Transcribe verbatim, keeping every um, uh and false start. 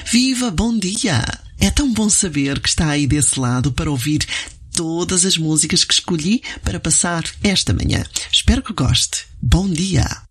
Viva, bom dia! É tão bom saber que está aí desse lado para ouvir todas as músicas que escolhi para passar esta manhã. Espero que goste. Bom dia!